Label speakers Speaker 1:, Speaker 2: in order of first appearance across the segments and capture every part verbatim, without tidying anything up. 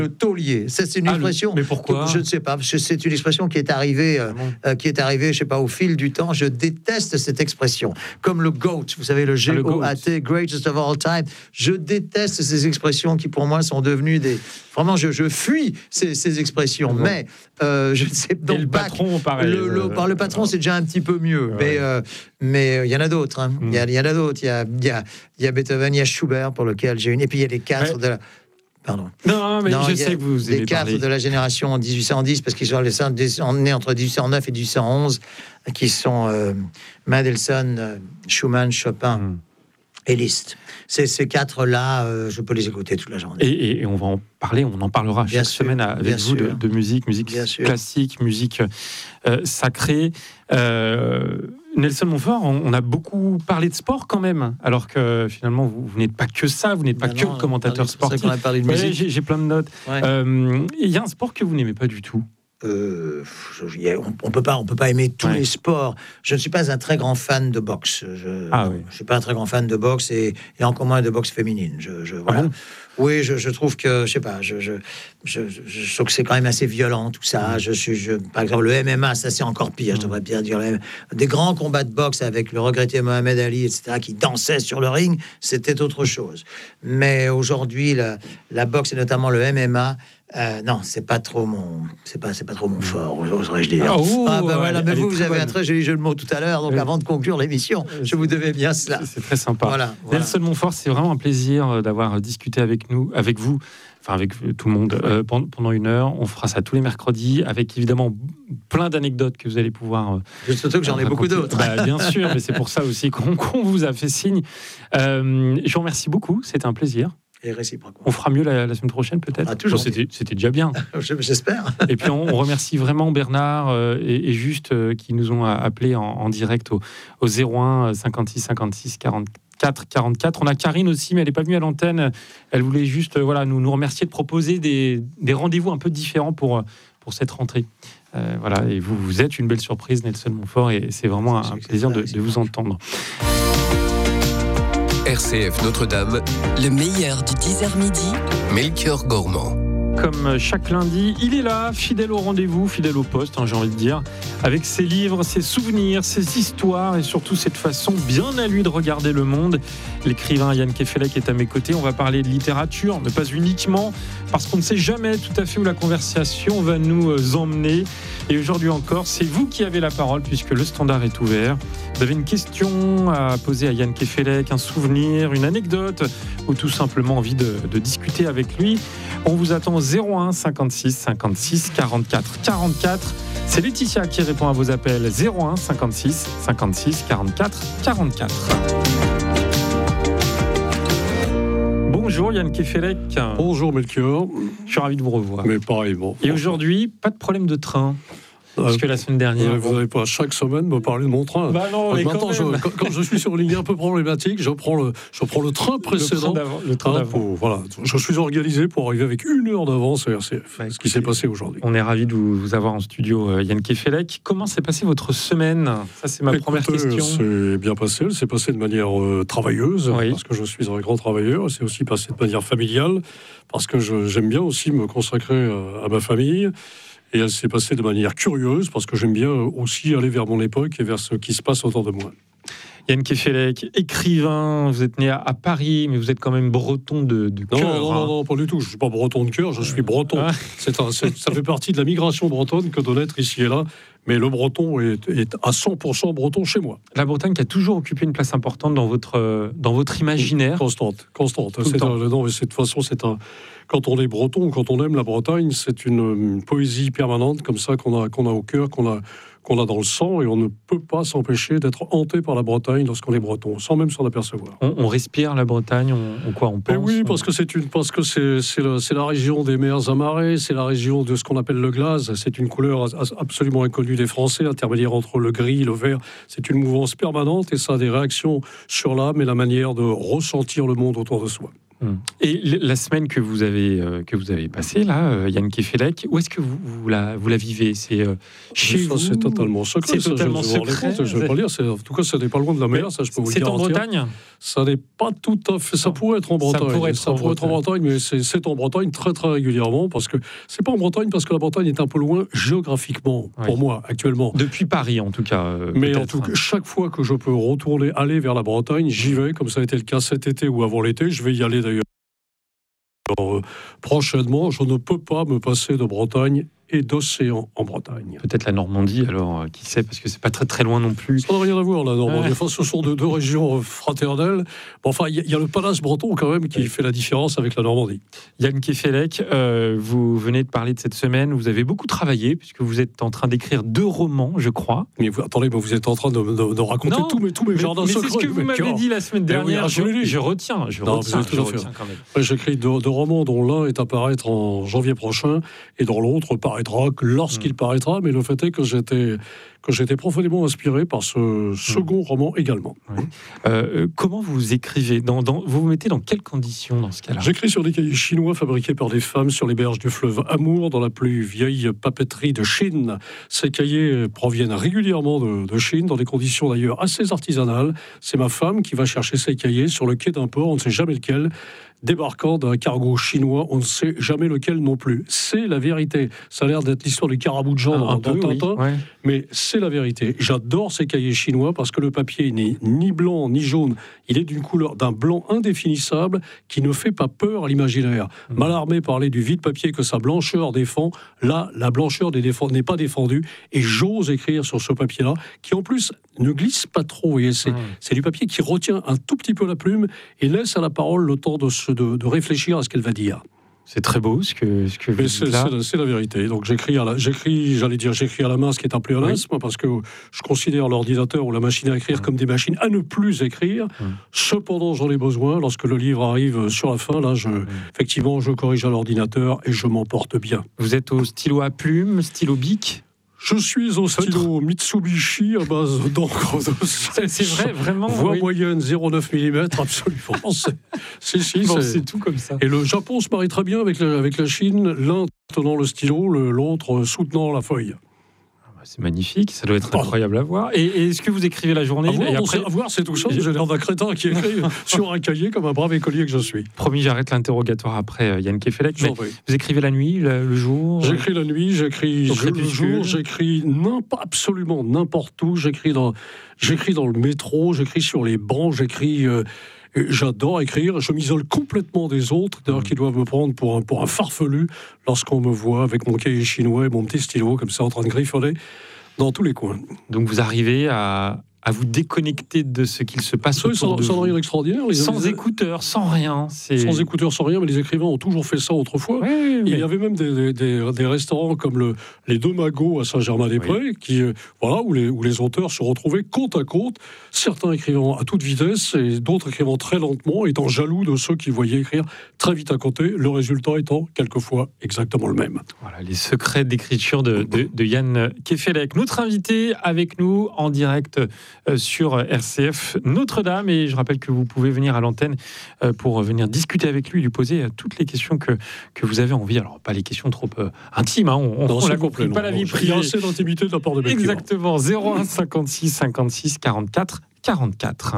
Speaker 1: Le taulier, ça c'est une
Speaker 2: Ah,
Speaker 1: expression.
Speaker 2: le... Mais pourquoi?
Speaker 1: Je ne sais pas. Parce que c'est une expression qui est arrivée, euh, euh, qui est arrivée, je sais pas, au fil du temps. Je déteste cette expression. Comme le GOAT, vous savez, le G O A T, Greatest of All Time. Je déteste ces expressions qui, pour moi, sont devenues des. Vraiment, je, je fuis ces, ces expressions. Mmh. Mais euh, je ne sais pas.
Speaker 2: Le bac, patron, pareil.
Speaker 1: Le, le, par le patron, c'est déjà un petit peu mieux. Ouais. Mais euh, mais il euh, y en a d'autres. Hein. Il mmh. y, y en a d'autres. Il y a il y a il y a Beethoven, il y a Schubert pour lequel j'ai une. Et puis il y a les quatre ouais. de la. Pardon.
Speaker 2: Non, mais non, je sais que vous
Speaker 1: les quatre parler. de la génération dix-huit cent dix, parce qu'ils sont nés entre dix-huit cent neuf et dix-huit cent onze, qui sont euh, Mendelssohn, euh, Schumann, Chopin mm. et Liszt. Ces, ces quatre-là, euh, je peux les écouter toute la journée.
Speaker 2: Et, et on va en parler, on en parlera
Speaker 1: bien
Speaker 2: chaque
Speaker 1: sûr,
Speaker 2: semaine avec vous de, de musique, musique classique, musique euh, sacrée. Euh, Nelson Montfort, on, on a beaucoup parlé de sport quand même, alors que finalement vous, vous n'êtes pas que ça, vous n'êtes pas ben que non, commentateur sportif.
Speaker 1: C'est qu'on a parlé de musique.
Speaker 2: Ouais, j'ai, j'ai plein de notes. Il ouais. euh, y a un sport que vous n'aimez pas du tout.
Speaker 1: Euh, on, on peut pas, on peut pas aimer tous ouais. les sports. Je ne suis pas un très grand fan de boxe. Je,
Speaker 2: ah, oui.
Speaker 1: je suis pas un très grand fan de boxe et, et encore moins de boxe féminine. Je, je, voilà. ah bon oui, je, je trouve que, je sais pas, je, je, je, je, je trouve que c'est quand même assez violent tout ça. Je suis, je, par exemple, le M M A, ça c'est encore pire. Je devrais bien dire le M M A. Des grands combats de boxe avec le regretté Mohamed Ali, et cetera, qui dansait sur le ring, c'était autre chose. Mais aujourd'hui, la, la boxe et notamment le M M A. Euh, non, c'est pas trop mon, c'est pas, c'est pas trop mon fort, oserais-je dire.
Speaker 2: Oh,
Speaker 1: ah bah voilà, mais vous, vous avez
Speaker 2: bonne.
Speaker 1: un très joli jeu de mots tout à l'heure, donc oui. avant de conclure l'émission, je vous devais bien cela.
Speaker 2: C'est, c'est très sympa.
Speaker 1: Voilà, voilà.
Speaker 2: Nelson Montfort, c'est vraiment un plaisir d'avoir discuté avec nous, avec vous, enfin avec tout le monde euh, pendant une heure. On fera ça tous les mercredis, avec évidemment plein d'anecdotes que vous allez pouvoir. Euh,
Speaker 1: Surtout que j'en ai beaucoup d'autres.
Speaker 2: Bah, bien sûr, mais c'est pour ça aussi qu'on, qu'on vous a fait signe. Euh, je vous remercie beaucoup, c'était un plaisir.
Speaker 1: Et réciproquement.
Speaker 2: On fera mieux la, la semaine prochaine, peut-être.
Speaker 1: Ah, toujours.
Speaker 2: Bon, c'était, c'était déjà bien.
Speaker 1: J'espère.
Speaker 2: Et puis, on, on remercie vraiment Bernard euh, et, et Juste euh, qui nous ont appelés en, en direct au, au zéro un cinquante-six cinquante-six quarante-quatre quarante-quatre. On a Karine aussi, mais elle n'est pas venue à l'antenne. Elle voulait juste euh, voilà, nous, nous remercier de proposer des, des rendez-vous un peu différents pour, pour cette rentrée. Euh, voilà, et vous, vous êtes une belle surprise, Nelson Montfort, et c'est vraiment c'est un plaisir de, de vous entendre.
Speaker 3: R C F Notre-Dame,
Speaker 4: le meilleur du dix heures midi,
Speaker 3: Melchior Gormand.
Speaker 2: Comme chaque lundi, il est là, fidèle au rendez-vous, fidèle au poste, hein, j'ai envie de dire, avec ses livres, ses souvenirs, ses histoires et surtout cette façon bien à lui de regarder le monde. L'écrivain Yann Kefelec est à mes côtés. On va parler de littérature, mais pas uniquement, parce qu'on ne sait jamais tout à fait où la conversation va nous emmener. Et aujourd'hui encore, c'est vous qui avez la parole puisque le standard est ouvert. Vous avez une question à poser à Yann Kefelec, un souvenir, une anecdote ou tout simplement envie de, de discuter avec lui. On vous attend au zéro un cinquante-six cinquante-six quarante-quatre quarante-quatre. C'est Laetitia qui répond à vos appels. zéro un cinquante-six cinquante-six quarante-quatre quarante-quatre. Bonjour Yann Kefelec.
Speaker 5: Bonjour Melchior.
Speaker 2: Je suis ravi de vous revoir.
Speaker 5: Mais pareillement.
Speaker 2: Et aujourd'hui, pas de problème de train. Parce que la semaine dernière...
Speaker 5: Vous n'allez pas chaque semaine me parler de mon train.
Speaker 2: Bah non, mais
Speaker 5: maintenant,
Speaker 2: quand,
Speaker 5: je, quand, quand je suis sur une ligne un peu problématique, je prends le, je prends le train précédent.
Speaker 2: Le train d'avant. Le train d'avant.
Speaker 5: Pour, voilà, je suis organisé pour arriver avec une heure d'avance à R C F. Bah, ce qui s'est passé aujourd'hui.
Speaker 2: On est ravis de vous, vous avoir en studio, Yann Kefelec. Comment s'est passée votre semaine ? Ça, c'est ma
Speaker 5: Écoutez,
Speaker 2: première question.
Speaker 5: C'est bien passé. Elle s'est passée de manière euh, travailleuse, oui. parce que je suis un grand travailleur. Elle s'est aussi passée de manière familiale, parce que je, j'aime bien aussi me consacrer euh, à ma famille. Et elle s'est passée de manière curieuse, parce que j'aime bien aussi aller vers mon époque et vers ce qui se passe autour de moi.
Speaker 2: Yann Kefelec, écrivain, vous êtes né à, à Paris, mais vous êtes quand même breton de, de cœur.
Speaker 5: Non, non,
Speaker 2: hein.
Speaker 5: non, non, pas du tout. Je ne suis pas breton de cœur, je suis breton. Ah. C'est un, c'est, ça fait partie de la migration bretonne que de naître ici et là. Mais le breton est, est à cent pour cent breton chez moi.
Speaker 2: La Bretagne qui a toujours occupé une place importante dans votre, dans votre imaginaire.
Speaker 5: Constante, constante. C'est un, non, mais c'est, de toute façon, c'est un... Quand on est breton, quand on aime la Bretagne, c'est une, une poésie permanente comme ça qu'on a, qu'on a au cœur, qu'on a, qu'on a dans le sang, et on ne peut pas s'empêcher d'être hanté par la Bretagne lorsqu'on est breton, sans même s'en apercevoir.
Speaker 2: On, on respire la Bretagne, on, on quoi on pense.
Speaker 5: Et oui,
Speaker 2: on...
Speaker 5: parce que c'est une, parce que c'est, c'est, le, c'est la région des mers amarrées, c'est la région de ce qu'on appelle le glace. C'est une couleur absolument inconnue des Français, intermédiaire entre le gris et le vert. C'est une mouvance permanente et ça a des réactions sur l'âme et la manière de ressentir le monde autour de soi.
Speaker 2: Et la semaine que vous avez euh, que vous avez passée là, euh, Yann Kefelec, où est-ce que vous, vous la vous la vivez ? C'est euh, chez
Speaker 5: ça,
Speaker 2: vous ?
Speaker 5: C'est totalement secret.
Speaker 2: C'est
Speaker 5: ça,
Speaker 2: totalement
Speaker 5: je,
Speaker 2: secret.
Speaker 5: Je ne vais pas lire. C'est, en tout cas, ça n'est pas loin de la mer. Ça, je peux vous le
Speaker 2: c'est
Speaker 5: garantir.
Speaker 2: C'est en Bretagne ?
Speaker 5: ça n'est pas tout à fait. Ça pourrait être en Bretagne.
Speaker 2: Ça pourrait être,
Speaker 5: ça
Speaker 2: en,
Speaker 5: pourrait
Speaker 2: Bretagne.
Speaker 5: être en Bretagne, mais c'est, c'est en Bretagne très très régulièrement parce que c'est pas en Bretagne parce que la Bretagne est un peu loin géographiquement pour
Speaker 2: oui.
Speaker 5: moi actuellement.
Speaker 2: Depuis Paris en tout cas. Euh,
Speaker 5: mais
Speaker 2: peut-être.
Speaker 5: en tout cas, chaque fois que je peux retourner, aller vers la Bretagne, j'y vais, comme ça a été le cas cet été ou avant l'été. Je vais y aller d'ailleurs euh, prochainement. Je ne peux pas me passer de Bretagne et d'océan en Bretagne.
Speaker 2: Peut-être la Normandie, alors, euh, qui sait, parce que c'est pas très très loin non plus.
Speaker 5: Ça n'a rien à voir, la Normandie.
Speaker 2: Ouais.
Speaker 5: Enfin, ce sont deux, deux régions fraternelles. Bon, enfin, il y, y a le palace breton, quand même, qui
Speaker 2: oui.
Speaker 5: fait la différence avec la Normandie.
Speaker 2: Yann Kefelec, euh, vous venez de parler de cette semaine. Vous avez beaucoup travaillé, puisque vous êtes en train d'écrire deux romans, je crois.
Speaker 5: Mais vous, attendez, mais vous êtes en train de, de, de raconter
Speaker 2: Non,
Speaker 5: tous mes, tous mes
Speaker 2: mais,
Speaker 5: jardins
Speaker 2: mais
Speaker 5: secrets.
Speaker 2: c'est ce que vous m'avez
Speaker 5: car...
Speaker 2: dit la semaine
Speaker 5: Eh oui,
Speaker 2: dernière.
Speaker 5: ah,
Speaker 2: je,
Speaker 5: je,
Speaker 2: je retiens, je
Speaker 5: non,
Speaker 2: retiens, je retiens quand même.
Speaker 5: Ouais, j'écris deux, deux romans, dont l'un est à paraître en janvier prochain, et dont l'autre paraîtra lorsqu'il mmh. paraîtra. Mais le fait est que j'étais, que j'étais profondément inspiré par ce second mmh. roman également.
Speaker 2: Oui. Euh, comment vous écrivez dans, dans, vous vous mettez dans quelles conditions dans ce cas-là?
Speaker 5: J'écris sur des cahiers chinois fabriqués par des femmes sur les berges du fleuve Amour, dans la plus vieille papeterie de Chine. Ces cahiers proviennent régulièrement de, de Chine, dans des conditions d'ailleurs assez artisanales. C'est ma femme qui va chercher ces cahiers sur le quai d'un port, on ne sait jamais lequel, débarquant d'un cargo chinois, on ne sait jamais lequel non plus. C'est la vérité. Ça a l'air d'être l'histoire du carabou de Jean dans, dans Tintin, oui, ouais. mais c'est la vérité. J'adore ces cahiers chinois parce que le papier n'est ni blanc ni jaune. Il est d'une couleur, d'un blanc indéfinissable qui ne fait pas peur à l'imaginaire. Mmh. Mallarmé parlait du vide papier que sa blancheur défend. Là, la blancheur n'est, défend, n'est pas défendue et j'ose écrire sur ce papier-là qui en plus ne glisse pas trop. Vous voyez, c'est, mmh. c'est du papier qui retient un tout petit peu la plume et laisse à la parole le temps de se De, de réfléchir à ce qu'elle va dire.
Speaker 2: C'est très beau ce que, ce que vous
Speaker 5: c'est,
Speaker 2: dites là.
Speaker 5: C'est, c'est la vérité. Donc j'écris, à la, j'écris, j'allais dire, j'écris à la main, ce qui est appelé un oui. asthme, parce que je considère l'ordinateur ou la machine à écrire mmh. comme des machines à ne plus écrire. Mmh. Cependant, j'en ai besoin. Lorsque le livre arrive sur la fin, là, je, mmh. effectivement, je corrige à l'ordinateur et je m'en porte bien.
Speaker 2: Vous êtes au stylo à plume, stylo bic?
Speaker 5: Je suis au stylo Mitsubishi à base d'encre de sèche.
Speaker 2: C'est vrai, vraiment.
Speaker 5: Voix
Speaker 2: oui.
Speaker 5: moyenne zéro virgule neuf millimètres, absolument. C'est, c'est, c'est,
Speaker 2: bon,
Speaker 5: c'est...
Speaker 2: c'est tout comme ça.
Speaker 5: Et le Japon se marie très bien avec la, avec la Chine, l'un tenant le stylo, le, l'autre soutenant la feuille.
Speaker 2: C'est magnifique, ça doit être incroyable à voir. Et, et est-ce que vous écrivez la journée?
Speaker 5: À voir,
Speaker 2: et
Speaker 5: après...
Speaker 2: après...
Speaker 5: à voir c'est tout ça. J'ai l'air d'un crétin qui écrit sur un cahier comme un brave écolier que je suis.
Speaker 2: Promis, j'arrête l'interrogatoire après, Yann Kefelec. Mais vous écrivez la nuit, le, le jour?
Speaker 5: J'écris la nuit, j'écris je, le jour, j'écris absolument n'importe où. J'écris dans, j'écris dans le métro, j'écris sur les bancs, j'écris... Euh, J'adore écrire, je m'isole complètement des autres, d'ailleurs, mmh. qui doivent me prendre pour un, pour un farfelu lorsqu'on me voit avec mon cahier chinois et mon petit stylo, comme ça, en train de griffonner dans tous les coins.
Speaker 2: Donc vous arrivez à, à vous déconnecter de ce qu'il se passe autour
Speaker 5: sans,
Speaker 2: de
Speaker 5: sans
Speaker 2: vous.
Speaker 5: rien d'extraordinaire. Les
Speaker 2: sans
Speaker 5: les...
Speaker 2: écouteurs, sans rien. C'est...
Speaker 5: Sans écouteurs, sans rien, mais les écrivains ont toujours fait ça autrefois.
Speaker 2: Oui, oui,
Speaker 5: Il
Speaker 2: mais...
Speaker 5: y avait même des, des, des restaurants comme le, les Deux Magots à Saint-Germain-des-Prés, oui. qui, euh, voilà, où, les, où les auteurs se retrouvaient côte à côte, certains écrivant à toute vitesse et d'autres écrivant très lentement, étant jaloux de ceux qui voyaient écrire très vite à côté, le résultat étant quelquefois exactement le même.
Speaker 2: Voilà, les secrets d'écriture de, de, de Yann Kefelec. Notre invité avec nous en direct euh, sur R C F Notre-Dame, et je rappelle que vous pouvez venir à l'antenne euh, pour venir discuter avec lui, lui poser euh, toutes les questions que, que vous avez envie. Alors, pas les questions trop euh, intimes, hein, on,
Speaker 5: non,
Speaker 2: on l'a compris, pas la vie privée.
Speaker 5: Il y a assez d'intimité de la part de mes clients.
Speaker 2: Exactement, zéro un cinquante-six cinquante-six quarante-quatre quarante-quatre.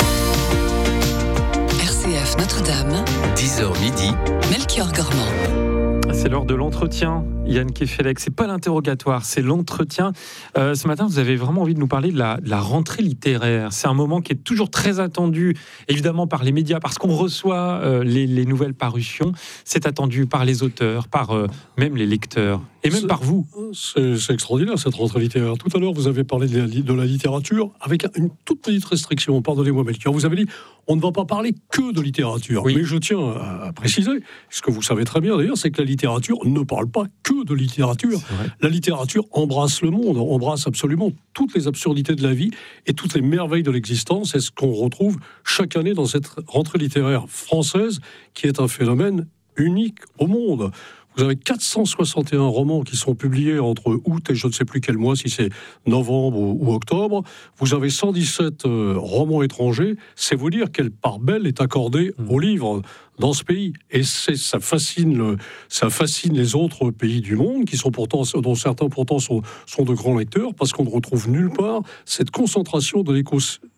Speaker 4: R C F Notre-Dame,
Speaker 3: dix heures midi,
Speaker 4: Melchior Gormand.
Speaker 2: C'est l'heure de l'entretien, Yann Kefelec. C'est pas l'interrogatoire, c'est l'entretien. Euh, ce matin, vous avez vraiment envie de nous parler de la, de la rentrée littéraire. C'est un moment qui est toujours très attendu, évidemment par les médias, parce qu'on reçoit euh, les, les nouvelles parutions. C'est attendu par les auteurs, par euh, même les lecteurs, et même
Speaker 5: c'est,
Speaker 2: par vous.
Speaker 5: C'est, c'est extraordinaire cette rentrée littéraire. Tout à l'heure, vous avez parlé de la, de la littérature avec une toute petite restriction. Pardonnez-moi, Melchior. Vous avez dit on ne va pas parler que de littérature. Oui. Mais je tiens à, à préciser, ce que vous savez très bien d'ailleurs, c'est que la littérature ne parle pas que de littérature. La littérature embrasse le monde, embrasse absolument toutes les absurdités de la vie et toutes les merveilles de l'existence. C'est ce qu'on retrouve chaque année dans cette rentrée littéraire française, qui est un phénomène unique au monde. Vous avez quatre cent soixante et un romans qui sont publiés entre août et je ne sais plus quel mois, si c'est novembre ou, ou octobre. Vous avez cent dix-sept euh, romans étrangers. C'est vous dire quelle part belle est accordée mmh. aux livres dans ce pays. Et c'est, ça, fascine le, ça fascine les autres pays du monde, qui sont pourtant, dont certains pourtant sont, sont de grands lecteurs, parce qu'on ne retrouve nulle part cette concentration de l'écos,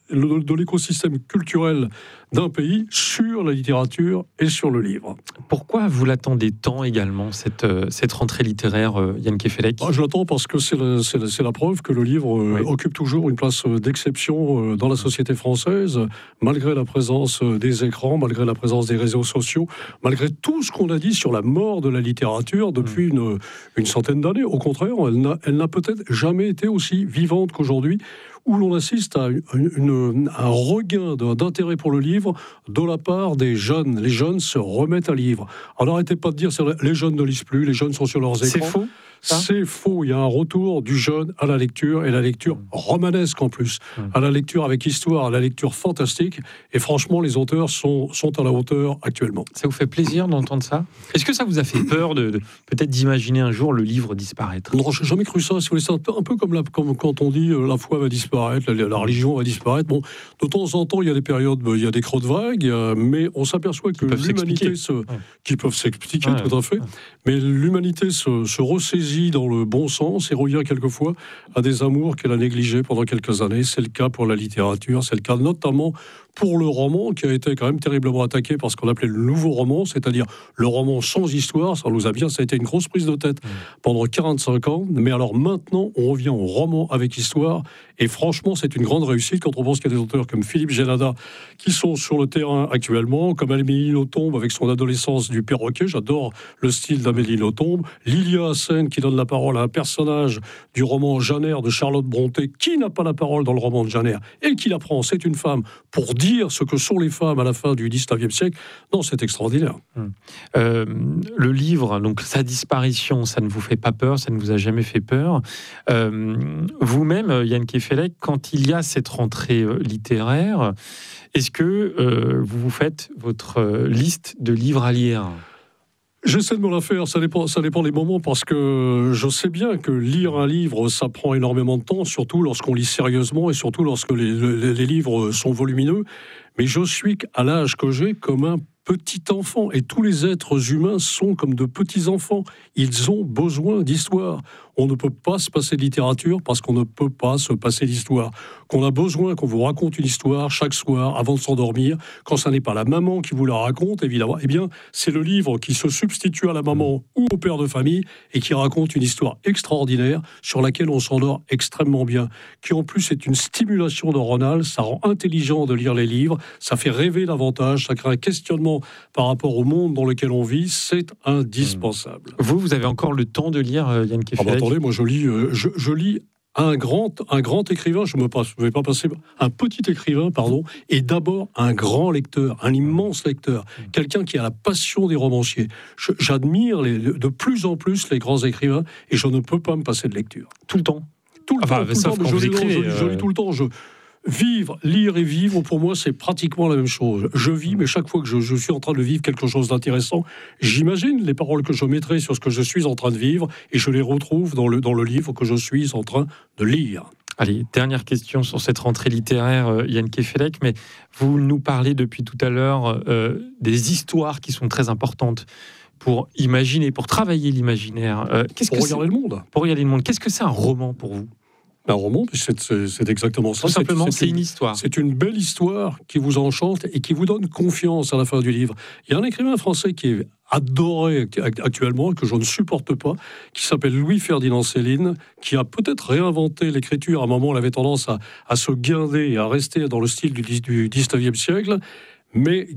Speaker 5: de l'écosystème culturel d'un pays sur la littérature et sur le livre.
Speaker 2: Pourquoi vous l'attendez tant également, cette, cette rentrée littéraire, Yann Kefelec ?
Speaker 5: ah, Je l'attends parce que c'est la, c'est, la, c'est la preuve que le livre oui. occupe toujours une place d'exception dans la société française, malgré la présence des écrans, malgré la présence des réseaux sociaux, malgré tout ce qu'on a dit sur la mort de la littérature depuis mmh. une, une centaine d'années. Au contraire, elle n'a, elle n'a peut-être jamais été aussi vivante qu'aujourd'hui, où l'on assiste à une, une, un regain d'intérêt pour le livre de la part des jeunes. Les jeunes se remettent à lire. Alors n'arrêtez pas de dire que les jeunes ne lisent plus, les jeunes sont sur leurs écrans.
Speaker 2: C'est faux. Ça
Speaker 5: C'est faux. Il y a un retour du jeune à la lecture, et la lecture romanesque en plus, à la lecture avec histoire, à la lecture fantastique. Et franchement, les auteurs sont, sont à la hauteur actuellement.
Speaker 2: Ça vous fait plaisir d'entendre ça ? Est-ce que ça vous a fait peur de, de peut-être d'imaginer un jour le livre disparaître ?
Speaker 5: Non, j'ai jamais cru ça. C'est un peu, un peu comme, la, comme quand on dit euh, la foi va disparaître, la, la religion va disparaître. Bon, de temps en temps, il y a des périodes, il y a des creux de vague, euh, mais on s'aperçoit que l'humanité se, ouais. qui peuvent s'expliquer, ouais, tout à fait. Ouais. Mais l'humanité se, se ressaisit dans le bon sens et revient quelquefois à des amours qu'elle a négligés pendant quelques années. C'est le cas pour la littérature, c'est le cas notamment pour le roman, qui a été quand même terriblement attaqué par ce qu'on appelait le nouveau roman, c'est-à-dire le roman sans histoire. Ça nous a bien, ça a été une grosse prise de tête pendant quarante-cinq ans. Mais alors maintenant, on revient au roman avec histoire. Et franchement, c'est une grande réussite quand on pense qu'il y a des auteurs comme Philippe Génada qui sont sur le terrain actuellement, comme Amélie Nothomb avec son adolescence du perroquet. J'adore le style d'Amélie Nothomb. Lilia Hassen qui donne la parole à un personnage du roman Jeanne de Charlotte Brontë, qui n'a pas la parole dans le roman de Jeanne et qui la prend. C'est une femme pour dire ce que sont les femmes à la fin du dix-neuvième siècle. Non, c'est extraordinaire.
Speaker 2: Hum. Euh, le livre, donc sa disparition, ça ne vous fait pas peur, ça ne vous a jamais fait peur. Euh, vous-même, Yann Kefelec, quand il y a cette rentrée littéraire, est-ce que euh, vous vous faites votre liste de livres à lire ?
Speaker 5: J'essaie de me la faire, ça dépend, ça dépend des moments, parce que je sais bien que lire un livre, ça prend énormément de temps, surtout lorsqu'on lit sérieusement et surtout lorsque les, les, les livres sont volumineux. Mais je suis, à l'âge que j'ai, comme un petit enfant. Et tous les êtres humains sont comme de petits enfants. Ils ont besoin d'histoire. On ne peut pas se passer de littérature parce qu'on ne peut pas se passer d'histoire. Qu'on a besoin qu'on vous raconte une histoire chaque soir avant de s'endormir. Quand ça n'est pas la maman qui vous la raconte, évidemment, eh bien, c'est le livre qui se substitue à la maman ou au père de famille et qui raconte une histoire extraordinaire sur laquelle on s'endort extrêmement bien. Qui en plus est une stimulation neuronale. Ça rend intelligent de lire les livres. Ça fait rêver davantage. Ça crée un questionnement par rapport au monde dans lequel on vit. C'est indispensable.
Speaker 2: Vous, vous avez encore le temps de lire, Yann Kefelec ?
Speaker 5: Ah bah attendez, moi je lis, euh, je, je lis un grand, un grand écrivain, je ne vais pas passer, un petit écrivain, pardon, et d'abord un grand lecteur, un immense lecteur, quelqu'un qui a la passion des romanciers. Je, j'admire les, de plus en plus les grands écrivains et je ne peux pas me passer de lecture.
Speaker 2: Tout le temps
Speaker 5: Tout le
Speaker 2: enfin,
Speaker 5: temps, tout le temps, mais je, lis, je, lis, je lis tout le temps, je... Vivre, lire et vivre, pour moi, c'est pratiquement la même chose. Je vis, mais chaque fois que je, je suis en train de vivre quelque chose d'intéressant, j'imagine les paroles que je mettrai sur ce que je suis en train de vivre et je les retrouve dans le, dans le livre que je suis en train de lire.
Speaker 2: Allez, dernière question sur cette rentrée littéraire, euh, Yann Kefelec, mais vous nous parlez depuis tout à l'heure euh, des histoires qui sont très importantes pour imaginer, pour travailler l'imaginaire. Euh, qu'est-ce
Speaker 5: pour
Speaker 2: que
Speaker 5: regarder
Speaker 2: c'est...
Speaker 5: le monde.
Speaker 2: Pour regarder le monde. Qu'est-ce que c'est un roman pour vous ?
Speaker 5: Un roman, c'est, c'est, c'est exactement ça.
Speaker 2: Tout simplement, c'est,
Speaker 5: c'est,
Speaker 2: c'est une, une histoire.
Speaker 5: C'est une belle histoire qui vous enchante et qui vous donne confiance à la fin du livre. Il y a un écrivain français qui est adoré actuellement, que je ne supporte pas, qui s'appelle Louis-Ferdinand Céline, qui a peut-être réinventé l'écriture. À un moment, elle avait tendance à, à se guinder et à rester dans le style du, du dix-neuvième siècle, mais...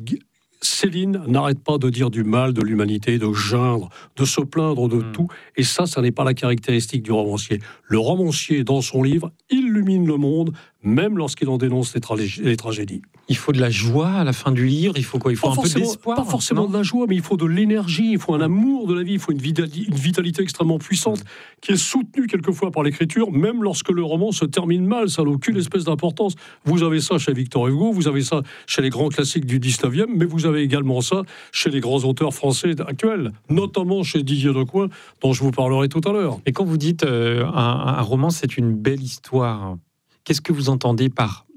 Speaker 5: Céline n'arrête pas de dire du mal de l'humanité, de geindre, de se plaindre de mmh. tout. Et ça, ça n'est pas la caractéristique du romancier. Le romancier, dans son livre, illumine le monde, même lorsqu'il en dénonce les, tra- les tragédies.
Speaker 2: Il faut de la joie à la fin du livre, il faut quoi ? Il faut pas un peu d'espoir.
Speaker 5: Pas forcément non de la joie, mais il faut de l'énergie, il faut un amour de la vie, il faut une vitalité, une vitalité extrêmement puissante qui est soutenue quelquefois par l'écriture, même lorsque le roman se termine mal, ça n'a aucune espèce d'importance. Vous avez ça chez Victor Hugo, vous avez ça chez les grands classiques du dix-neuvième, mais vous avez également ça chez les grands auteurs français actuels, notamment chez Didier Decoing, dont je vous parlerai tout à l'heure.
Speaker 2: Et quand vous dites euh, un, un roman, c'est une belle histoire, qu'est-ce que vous entendez par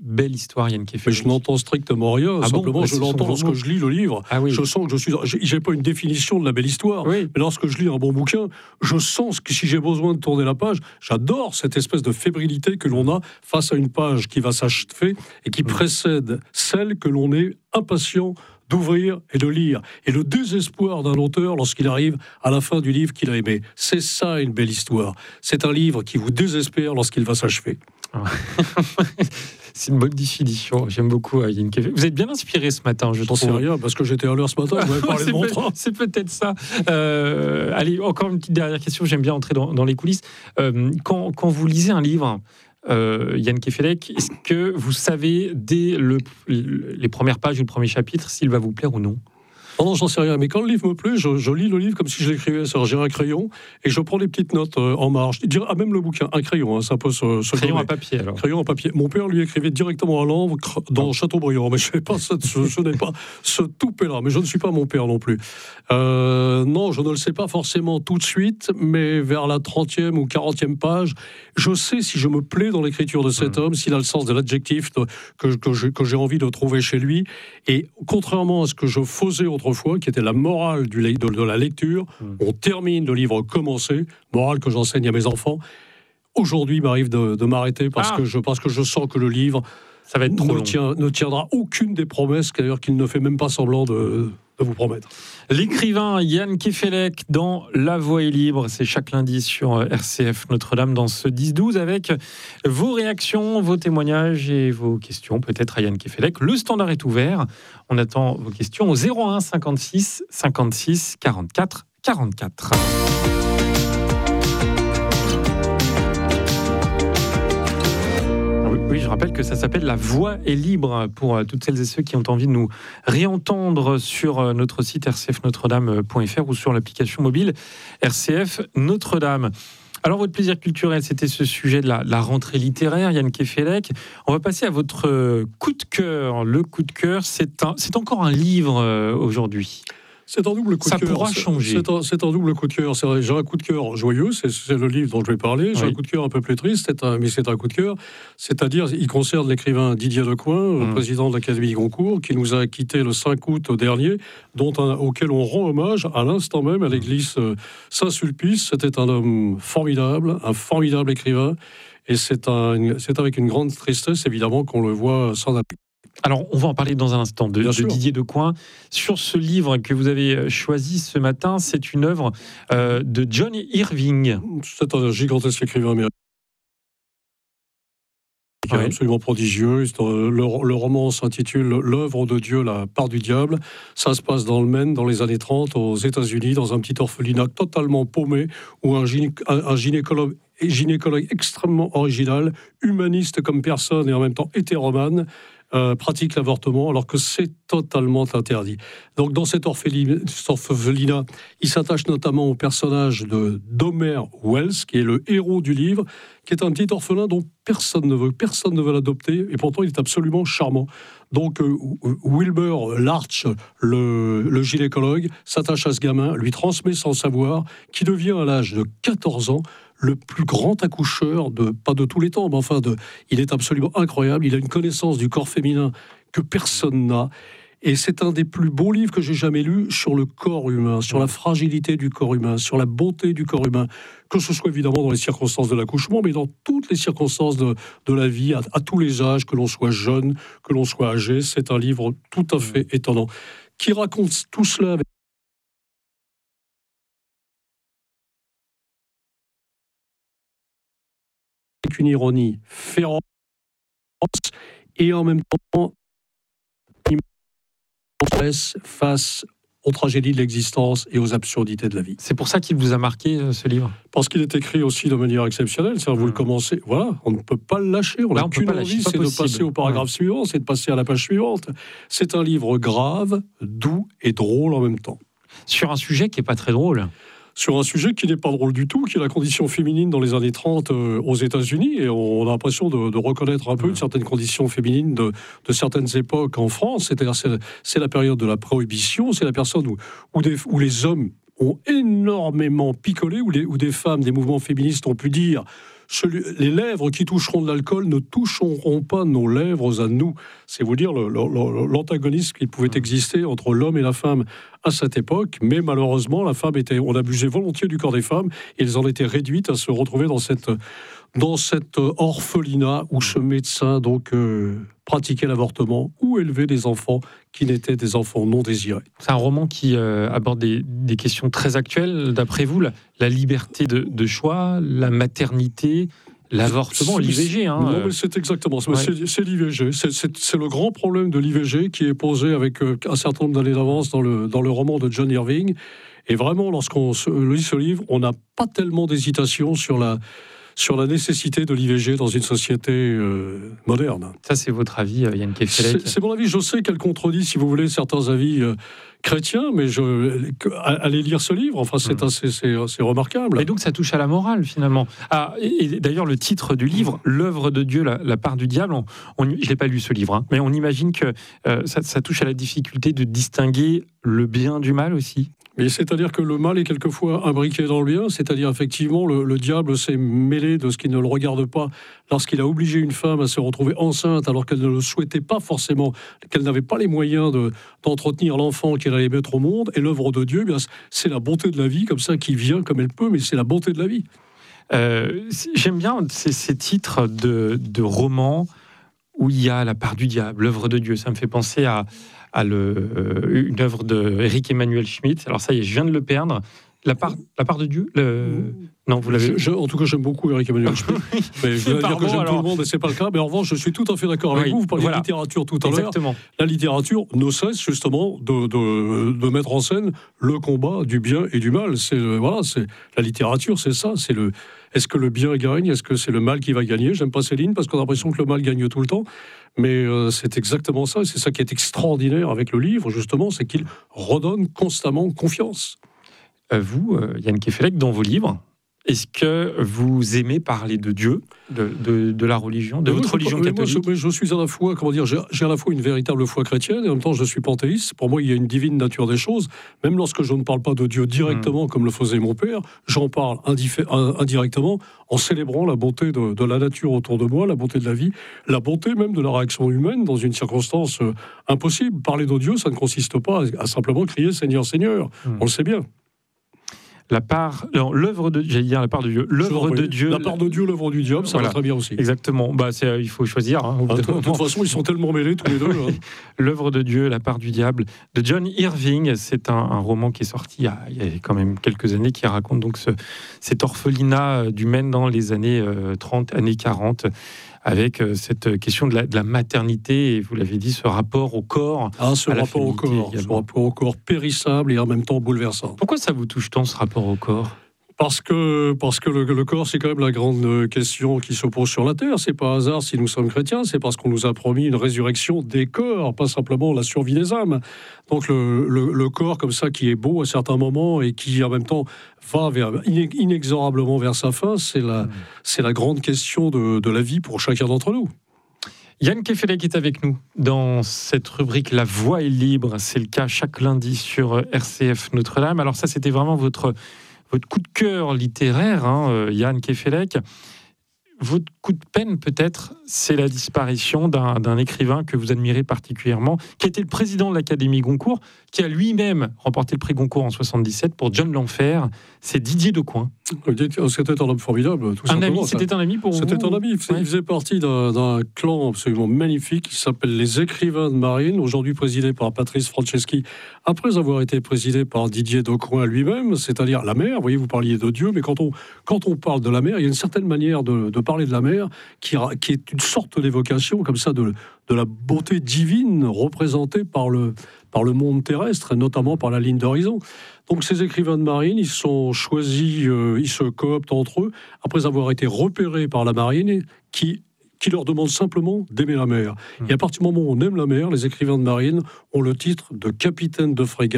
Speaker 2: belle histoire, Yann Kefelec.
Speaker 5: Mais je n'entends strictement rien.
Speaker 2: Ah
Speaker 5: Simplement,
Speaker 2: bon,
Speaker 5: je l'entends lorsque je lis le livre.
Speaker 2: Ah oui.
Speaker 5: Je sens que je suis. J'ai pas une définition de la belle histoire.
Speaker 2: Oui.
Speaker 5: Mais lorsque je lis un bon bouquin, je sens que si j'ai besoin de tourner la page, j'adore cette espèce de fébrilité que l'on a face à une page qui va s'achever et qui précède celle que l'on est impatient d'ouvrir et de lire. Et le désespoir d'un auteur lorsqu'il arrive à la fin du livre qu'il a aimé. C'est ça une belle histoire. C'est un livre qui vous désespère lorsqu'il va s'achever.
Speaker 2: C'est une bonne définition. J'aime beaucoup Yann Kefelec. Vous êtes bien inspiré ce matin, je
Speaker 5: J'en sais rien, parce que j'étais à l'heure ce matin, vous m'avez parlé de mon train.
Speaker 2: C'est peut-être ça. Euh, allez, encore une petite dernière question. J'aime bien entrer dans, dans les coulisses. Euh, quand, quand vous lisez un livre, Euh, Yann Kefelec, est-ce que vous savez dès le, les premières pages ou le premier chapitre s'il va vous plaire ou non ?
Speaker 5: Non, non, j'en sais rien. Mais quand le livre me plaît, je, je lis le livre comme si je l'écrivais. C'est-à-dire, j'ai un crayon et je prends des petites notes euh, en marge. Ah, même le bouquin, un crayon, hein, ça peut se, se
Speaker 2: Crayon
Speaker 5: gommer.
Speaker 2: à papier, alors.
Speaker 5: Crayon à papier. Mon père lui écrivait directement à l'encre dans oh. Chateaubriand. Mais je ne sais pas, ce, ce, ce n'est pas ce toupet-là. Mais je ne suis pas mon père non plus. Euh, non, je ne le sais pas forcément tout de suite, mais vers la trentième ou quarantième page, je sais si je me plais dans l'écriture de cet mmh. homme, s'il a le sens de l'adjectif de, que, que, je, que j'ai envie de trouver chez lui. Et contrairement à ce que je faisais autrefois, qui était la morale du, de, de la lecture, mmh. on termine le livre commencé, morale que j'enseigne à mes enfants. Aujourd'hui, il m'arrive de, de m'arrêter parce, ah. que je, parce que je sens que le livre
Speaker 2: ça va être trop
Speaker 5: ne,
Speaker 2: long.
Speaker 5: Tient, ne tiendra aucune des promesses, d'ailleurs qu'il ne fait même pas semblant de, de vous promettre.
Speaker 2: L'écrivain Yann Kefelec dans La Voix est libre, c'est chaque lundi sur R C F Notre-Dame dans ce dix douze avec vos réactions, vos témoignages et vos questions peut-être à Yann Kefelec. Le standard est ouvert, on attend vos questions au zéro un cinquante-six cinquante-six quarante-quatre quarante-quatre. Oui, je rappelle que ça s'appelle La Voix est libre pour toutes celles et ceux qui ont envie de nous réentendre sur notre site r c f notre dame point f r ou sur l'application mobile R C F Notre-Dame. Alors, votre plaisir culturel, c'était ce sujet de la, la rentrée littéraire, Yann Kefelec. On va passer à votre coup de cœur. Le coup de cœur, c'est, un, c'est encore un livre euh, aujourd'hui.
Speaker 5: C'est un double coup
Speaker 2: ça
Speaker 5: de cœur.
Speaker 2: Ça pourra changer.
Speaker 5: C'est un, c'est un double coup de cœur. C'est, j'ai un coup de cœur joyeux, c'est, c'est le livre dont je vais parler. J'ai oui. un coup de cœur un peu plus triste, c'est un, mais c'est un coup de cœur. C'est-à-dire, il concerne l'écrivain Didier Decoing, mmh. président de l'Académie Goncourt, qui nous a quittés le cinq août dernier, dont un, auquel on rend hommage à l'instant même à l'église Saint-Sulpice. C'était un homme formidable, un formidable écrivain. Et c'est, un, c'est avec une grande tristesse, évidemment, qu'on le voit sans appui.
Speaker 2: Alors, on va en parler dans un instant de, de Didier Decoing. Sur ce livre que vous avez choisi ce matin, c'est une œuvre euh, de John Irving.
Speaker 5: C'est un gigantesque écrivain américain. Ouais. Absolument prodigieux. Le, le roman s'intitule L'œuvre de Dieu, la part du diable. Ça se passe dans le Maine, dans les années trente, aux États-Unis, dans un petit orphelinat totalement paumé, où un, gyné- un, un gynécologue, gynécologue extrêmement original, humaniste comme personne et en même temps hétéromane, Euh, pratique l'avortement alors que c'est totalement interdit. Donc dans cet orphelinat, il s'attache notamment au personnage de d'Homer Wells, qui est le héros du livre, qui est un petit orphelin dont personne ne veut, personne ne veut l'adopter, et pourtant il est absolument charmant. Donc euh, Wilbur Larch, le, le gynécologue, s'attache à ce gamin, lui transmet son savoir, qui devient à l'âge de quatorze ans le plus grand accoucheur, de, pas de tous les temps, mais enfin, de, il est absolument incroyable. Il a une connaissance du corps féminin que personne n'a. Et c'est un des plus beaux livres que j'ai jamais lus sur le corps humain, sur la fragilité du corps humain, sur la beauté du corps humain, que ce soit évidemment dans les circonstances de l'accouchement, mais dans toutes les circonstances de, de la vie, à, à tous les âges, que l'on soit jeune, que l'on soit âgé. C'est un livre tout à fait étonnant, qui raconte tout cela avec une ironie féroce et en même temps face aux tragédies de l'existence et aux absurdités de la vie.
Speaker 2: C'est pour ça qu'il vous a marqué, ce livre ?
Speaker 5: Parce qu'il est écrit aussi de manière exceptionnelle. C'est-à-dire, vous mmh. le commencez, voilà, on ne peut pas le lâcher. On n'a qu'une envie, c'est de passer au paragraphe mmh. suivant, c'est de passer à la page suivante. C'est un livre grave, doux et drôle en même temps.
Speaker 2: Sur un sujet qui n'est pas très drôle.
Speaker 5: Sur un sujet qui n'est pas drôle du tout, qui est la condition féminine dans les années trente euh, aux États-Unis. Et on a l'impression de, de reconnaître un peu une certaine condition féminine de, de certaines époques en France. C'est-à-dire c'est, c'est la période de la prohibition, c'est la période où, où, des, où les hommes ont énormément picolé, où, les, où des femmes, des mouvements féministes ont pu dire celui, les lèvres qui toucheront de l'alcool ne toucheront pas nos lèvres à nous. C'est vous dire le, le, le, l'antagonisme qui pouvait exister entre l'homme et la femme à cette époque, mais malheureusement, la femme était, on abusait volontiers du corps des femmes, et elles en étaient réduites à se retrouver dans cette, dans cette orphelinat où ce médecin donc euh, pratiquait l'avortement ou élevait des enfants qui n'étaient des enfants non désirés.
Speaker 2: C'est un roman qui euh, aborde des, des questions très actuelles, d'après vous, la, la liberté de, de choix, la maternité, l'avortement, l'I V G. Hein.
Speaker 5: Non, mais c'est exactement ça. Ouais. C'est, c'est l'I V G. C'est, c'est, c'est le grand problème de l'I V G qui est posé avec euh, un certain nombre d'années d'avance dans le, dans le roman de John Irving. Et vraiment, lorsqu'on se, lit ce livre, on n'a pas tellement d'hésitation sur la, sur la nécessité de l'I V G dans une société euh, moderne.
Speaker 2: Ça, c'est votre avis, Yann Kefelec?
Speaker 5: C'est, c'est mon avis. Je sais qu'elle contredit, si vous voulez, certains avis euh, chrétiens, mais je, allez lire ce livre. Enfin, c'est, mmh. assez, c'est, c'est remarquable.
Speaker 2: Et donc, ça touche à la morale, finalement. Ah, et, et d'ailleurs, le titre du livre, mmh. L'œuvre de Dieu, la, la part du diable, on, on, je n'ai pas lu ce livre, hein, mais on imagine que euh, ça, ça touche à la difficulté de distinguer le bien du mal aussi.
Speaker 5: Mais c'est-à-dire que le mal est quelquefois imbriqué dans le bien, c'est-à-dire effectivement le, le diable s'est mêlé de ce qui ne le regarde pas lorsqu'il a obligé une femme à se retrouver enceinte alors qu'elle ne le souhaitait pas forcément, qu'elle n'avait pas les moyens de, d'entretenir l'enfant qu'elle allait mettre au monde. Et l'œuvre de Dieu, eh bien, c'est la bonté de la vie comme ça qui vient comme elle peut, mais c'est la bonté de la vie.
Speaker 2: Euh, j'aime bien ces, ces titres de, de romans où il y a la part du diable, l'œuvre de Dieu. Ça me fait penser à à le, euh, une œuvre de Éric Emmanuel Schmitt. Alors ça y est, je viens de le perdre. La part, la part de Dieu le... Non, vous l'avez...
Speaker 5: Je, je, en tout cas, j'aime beaucoup Éric Emmanuel Schmitt. Mais je veux dire que j'aime alors... tout le monde et c'est pas le cas. Mais en revanche, je suis tout à fait d'accord avec oui, vous. Vous parliez voilà. de littérature tout à Exactement. l'heure. La littérature ne cesse justement de, de, de mettre en scène le combat du bien et du mal. C'est, voilà, c'est, la littérature, c'est ça. C'est le... Est-ce que le bien gagne? Est-ce que c'est le mal qui va gagner? J'aime pas Céline parce qu'on a l'impression que le mal gagne tout le temps. Mais euh, c'est exactement ça. Et c'est ça qui est extraordinaire avec le livre, justement, c'est qu'il redonne constamment confiance.
Speaker 2: Euh, vous, euh, Yann Kefelec, dans vos livres, est-ce que vous aimez parler de Dieu, de, de, de la religion, de mais votre moi, religion
Speaker 5: je,
Speaker 2: catholique?
Speaker 5: moi, je, je suis à la fois, comment dire, j'ai, j'ai à la fois une véritable foi chrétienne et en même temps je suis panthéiste. Pour moi, il y a une divine nature des choses. Même lorsque je ne parle pas de Dieu directement, mmh. comme le faisait mon père, j'en parle indif- indirectement en célébrant la bonté de, de la nature autour de moi, la bonté de la vie, la bonté même de la réaction humaine dans une circonstance euh, impossible. Parler de Dieu, ça ne consiste pas à, à simplement crier Seigneur, Seigneur. Mmh. On le sait bien.
Speaker 2: La part, non, l'œuvre de, j'allais dire la part de Dieu, l'œuvre de Dieu,
Speaker 5: la part de Dieu, l'œuvre du diable, ça voilà. va très bien aussi.
Speaker 2: Exactement. Bah, c'est, il faut choisir. Hein,
Speaker 5: ah, de toute façon, ils sont tellement mêlés tous les deux. Hein.
Speaker 2: L'œuvre de Dieu, la part du diable, de John Irving. C'est un, un roman qui est sorti il y, a, il y a quand même quelques années, qui raconte donc ce, cet orphelinat du Maine dans les années euh, trente, années quarante. Avec euh, cette question de la, de la maternité, et vous l'avez dit, ce rapport au corps.
Speaker 5: Ah, ce rapport au corps, ce rapport au corps périssable et en même temps bouleversant.
Speaker 2: Pourquoi ça vous touche tant, ce rapport au corps ?
Speaker 5: Parce que, parce que le, le corps, c'est quand même la grande question qui se pose sur la Terre. C'est pas hasard si nous sommes chrétiens, c'est parce qu'on nous a promis une résurrection des corps, pas simplement la survie des âmes. Donc le, le, le corps comme ça qui est beau à certains moments et qui en même temps va vers, inexorablement vers sa fin, c'est la, mmh. c'est la grande question de, de la vie pour chacun d'entre nous.
Speaker 2: Yann Kefelec est avec nous dans cette rubrique La Voix est libre. C'est le cas chaque lundi sur R C F Notre-Dame. Alors ça, c'était vraiment votre... Votre coup de cœur littéraire, hein, Yann Kefelec, votre coup de peine peut-être, c'est la disparition d'un, d'un écrivain que vous admirez particulièrement, qui était le président de l'Académie Goncourt, qui a lui-même remporté le prix Goncourt en soixante-dix-sept pour John L'Enfer. C'est Didier Decoing.
Speaker 5: C'était un homme formidable, tout
Speaker 2: un
Speaker 5: simplement.
Speaker 2: Ami, c'était un ami pour
Speaker 5: c'était
Speaker 2: vous
Speaker 5: un ami. Ouais. Il faisait partie d'un, d'un clan absolument magnifique qui s'appelle les Écrivains de Marine, aujourd'hui présidé par Patrice Franceschi, après avoir été présidé par Didier Decoing lui-même, c'est-à-dire la mer. Vous voyez, vous parliez de Dieu, mais quand on, quand on parle de la mer, il y a une certaine manière de, de parler de la mer qui, qui est une sorte d'évocation comme ça de, de la beauté divine représentée par le, par le monde terrestre, et notamment par la ligne d'horizon. Donc ces écrivains de marine, ils sont choisis, euh, ils se cooptent entre eux, après avoir été repérés par la marine, qui, qui leur demande simplement d'aimer la mer. Mmh. Et à partir du moment où on aime la mer, les écrivains de marine ont le titre de capitaine de frégate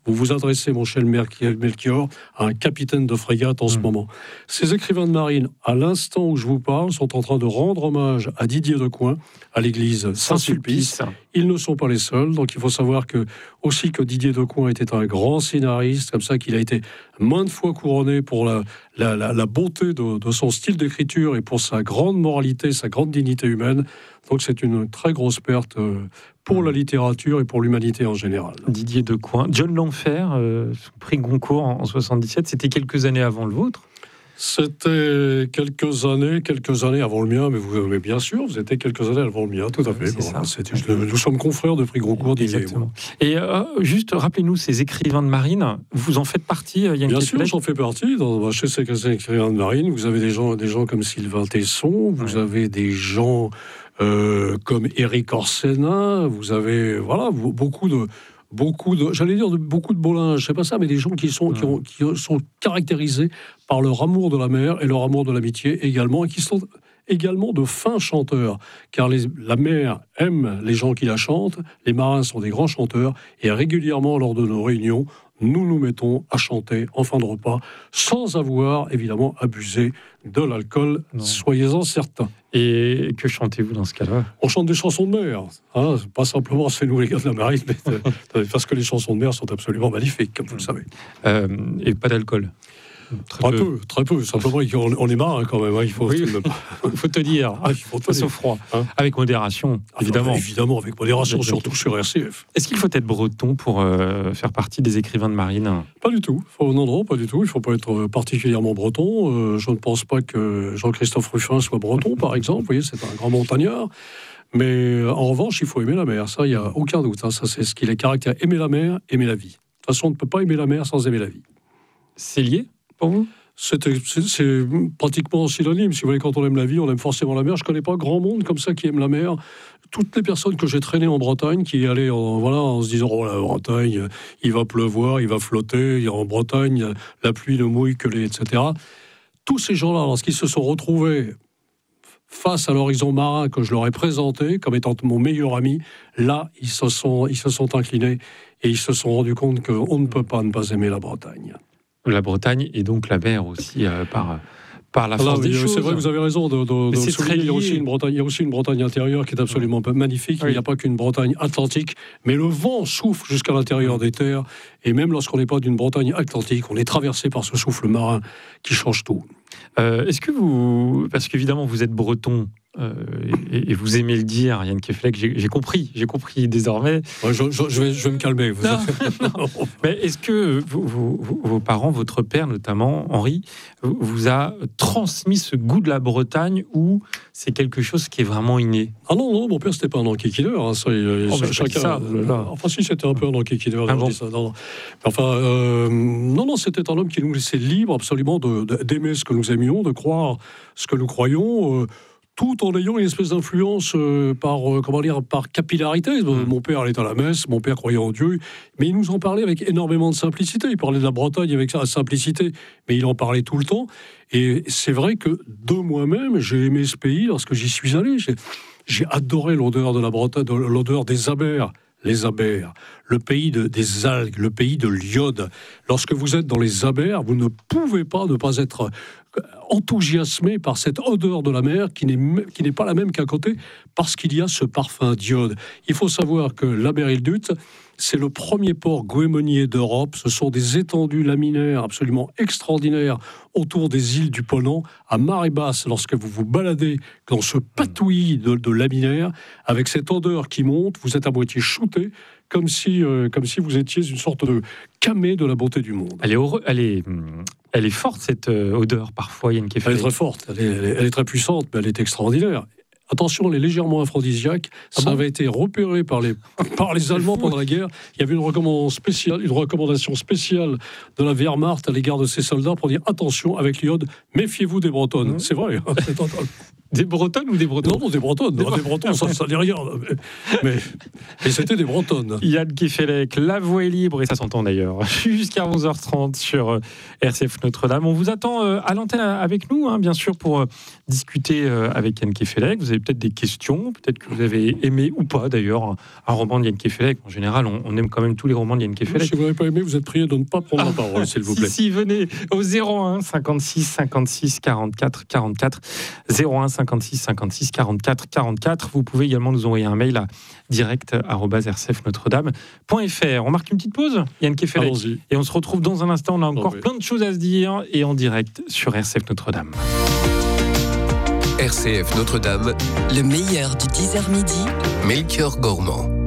Speaker 5: vous vous adressez, mon cher Melchior, à un capitaine de frégate en mmh. ce moment. Ces écrivains de marine, à l'instant où je vous parle, sont en train de rendre hommage à Didier Decoing, à l'église Saint-Sulpice. Ils ne sont pas les seuls, donc il faut savoir que, aussi que Didier Decoing était un grand scénariste, comme ça qu'il a été maintes fois couronné pour la, la, la, la beauté de, de son style d'écriture et pour sa grande moralité, sa grande dignité humaine. Donc c'est une très grosse perte pour la littérature et pour l'humanité en général.
Speaker 2: Didier Decoing. John Lanfer, euh, prix Goncourt en soixante-dix-sept, c'était quelques années avant le vôtre ?
Speaker 5: C'était quelques années, quelques années avant le mien, mais, vous, mais bien sûr, vous étiez quelques années avant le mien, tout à fait. Bon, c'était, nous sommes confrères de prix Goncourt, Didier.
Speaker 2: Et euh, juste, rappelez-nous, ces écrivains de marine, vous en faites partie, Yann
Speaker 5: Bien
Speaker 2: Kefelec ?
Speaker 5: sûr, j'en fais partie. Dans, chez ces écrivains de marine, vous avez des gens, des gens comme Sylvain Tesson, vous ouais. avez des gens euh, comme Éric Orsena, vous avez voilà, beaucoup de... Beaucoup de, j'allais dire de, beaucoup de bolins, je sais pas ça, mais des gens qui sont, ouais. qui, ont, qui sont caractérisés par leur amour de la mer et leur amour de l'amitié également, et qui sont également de fins chanteurs, car les, la mer aime les gens qui la chantent, les marins sont des grands chanteurs, et régulièrement lors de nos réunions, nous nous mettons à chanter en fin de repas, sans avoir évidemment abusé de l'alcool, non. Soyez-en certains.
Speaker 2: Et que chantez-vous dans ce cas-là ?
Speaker 5: On chante des chansons de mer, hein, pas simplement c'est nous les gars de la marine, mais parce que les chansons de mer sont absolument magnifiques, comme vous le savez.
Speaker 2: Euh, et pas d'alcool ?
Speaker 5: Très, très peu. peu, très peu. Simplement, on, on est marin quand même. Hein, il faut,
Speaker 2: oui, il faut te dire. Ah, il faut face au froid. Hein, avec modération, ah, évidemment.
Speaker 5: Bah, évidemment, avec modération, avec surtout sur R C F.
Speaker 2: Est-ce qu'il faut être breton pour euh, faire partie des écrivains de marine ?
Speaker 5: Pas du tout. Faut, non, non, pas du tout. Il ne faut pas être particulièrement breton. Euh, je ne pense pas que Jean-Christophe Ruffin soit breton, par exemple. Vous voyez, c'est un grand montagnard. Mais en revanche, il faut aimer la mer. Ça, il n'y a aucun doute. Hein. Ça, c'est ce qui les caractérise. Aimer la mer, aimer la vie. De toute façon, on ne peut pas aimer la mer sans aimer la vie.
Speaker 2: C'est lié ? Pour vous ?
Speaker 5: C'est, c'est, c'est pratiquement synonyme. Si vous voulez, quand on aime la vie, on aime forcément la mer. Je ne connais pas grand monde comme ça qui aime la mer. Toutes les personnes que j'ai traînées en Bretagne, qui allaient en, voilà, en se disant « Oh, la Bretagne, il va pleuvoir, il va flotter. En Bretagne, la pluie ne mouille que les... » et cetera. Tous ces gens-là, lorsqu'ils se sont retrouvés face à l'horizon marin que je leur ai présenté comme étant mon meilleur ami, là, ils se sont, ils se sont inclinés et ils se sont rendus compte qu'on ne peut pas ne pas aimer la Bretagne.
Speaker 2: La Bretagne et donc la mer aussi euh, par, par la force
Speaker 5: Là,
Speaker 2: des
Speaker 5: c'est
Speaker 2: choses.
Speaker 5: C'est vrai, vous avez raison de, de, de souligner. Il y a aussi une Bretagne, il y a aussi une Bretagne intérieure qui est absolument oui. magnifique. Oui. Il n'y a pas qu'une Bretagne atlantique, mais le vent souffle jusqu'à l'intérieur des terres. Et même lorsqu'on n'est pas d'une Bretagne atlantique, on est traversé par ce souffle marin qui change tout.
Speaker 2: Euh, est-ce que vous, parce qu'évidemment vous êtes breton. Euh, et, et vous aimez le dire, Yann Kefelec, j'ai, j'ai compris, j'ai compris désormais.
Speaker 5: Ouais, je, je, je, vais, je vais me calmer. Vous
Speaker 2: Mais est-ce que vous, vous, vous, vos parents, votre père notamment, Henri, vous, vous a transmis ce goût de la Bretagne ou c'est quelque chose qui est vraiment inné ?
Speaker 5: Ah non, non, mon père c'était pas un enquiquineur. Hein, ça,
Speaker 2: oh,
Speaker 5: ça, chacun,
Speaker 2: ça,
Speaker 5: euh, enfin si, c'était un peu un enquiquineur. Ah bon. ça, non, non. Enfin, euh, non, non, c'était un homme qui nous laissait libre absolument de, de, d'aimer ce que nous aimions, de croire ce que nous croyons. Euh, tout en ayant une espèce d'influence euh, par, euh, comment dire, par capillarité. Mmh. Mon père allait à la messe, mon père croyait en Dieu, mais il nous en parlait avec énormément de simplicité. Il parlait de la Bretagne avec sa simplicité, mais il en parlait tout le temps. Et c'est vrai que de moi-même, j'ai aimé ce pays lorsque j'y suis allé. J'ai, j'ai adoré l'odeur de la Bretagne, de, l'odeur des abers. Les abers, le pays de, des algues, le pays de l'iode. Lorsque vous êtes dans les abers, vous ne pouvez pas ne pas être enthousiasmé par cette odeur de la mer qui n'est, qui n'est pas la même qu'à côté, parce qu'il y a ce parfum d'iode. Il faut savoir que l'Aberilduth, c'est le premier port goémonier d'Europe. Ce sont des étendues laminaires absolument extraordinaires autour des îles du Ponant, à marée basse, lorsque vous vous baladez dans ce patouillis de, de laminaires, avec cette odeur qui monte, vous êtes à moitié shooté, comme si, euh, comme si vous étiez une sorte de camée de la beauté du monde.
Speaker 2: Elle est, heureux, elle est, elle est forte, cette euh, odeur, parfois, Yann Kefelec.
Speaker 5: Elle est très forte, elle est, elle est, elle est très puissante, mais elle est extraordinaire. Attention, elle est légèrement aphrodisiaque. Ah ça bon avait été repéré par les, par les Allemands pendant la guerre. Il y avait une recommandation spéciale, une recommandation spéciale de la Wehrmacht à l'égard de ces soldats pour dire attention, avec l'iode, méfiez-vous des Bretonnes. Mmh. C'est vrai. C'est
Speaker 2: Des Bretonnes ou des Bretons?
Speaker 5: Non, non, des Bretonnes. Des, des Bretons, ça, ça dit rien. Mais, mais, mais c'était des Bretonnes.
Speaker 2: Yann Kefelec, la voix est libre, et ça s'entend d'ailleurs, jusqu'à onze heures trente sur R C F Notre-Dame. On vous attend à l'antenne avec nous, hein, bien sûr, pour discuter avec Yann Kefelec. Vous avez peut-être des questions, peut-être que vous avez aimé ou pas d'ailleurs un, un roman de Yann Kefelec. En général, on, on aime quand même tous les romans de Yann Kefelec.
Speaker 5: Si vous n'avez pas aimé, vous êtes prié de ne pas prendre ah, la parole, s'il vous plaît.
Speaker 2: Si, si, venez au zéro un cinquante-six cinquante-six quarante-quatre quarante-quatre, zéro un cinquante-six cinquante-six quarante-quatre quarante-quatre. Vous pouvez également nous envoyer un mail à direct arobase r c f notre dame point f r. On marque une petite pause, Yann Kefelec,
Speaker 5: allons-y.
Speaker 2: Et on se retrouve dans un instant. On a encore
Speaker 5: oh, oui.
Speaker 2: plein de choses à se dire, et en direct sur R C F Notre-Dame.
Speaker 3: R C F Notre-Dame,
Speaker 4: le meilleur du dix heures midi,
Speaker 3: Melchior Gormand.